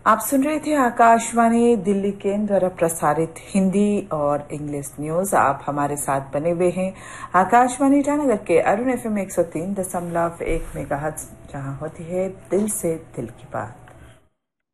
आप सुन रहे थे आकाशवाणी दिल्ली केंद्र द्वारा प्रसारित हिंदी और इंग्लिश न्यूज। आप हमारे साथ बने हुए हैं आकाशवाणी ईटानगर के अरुण FM 103.1 मेगाहर्ट्ज, जहां होती है दिल से दिल की बात।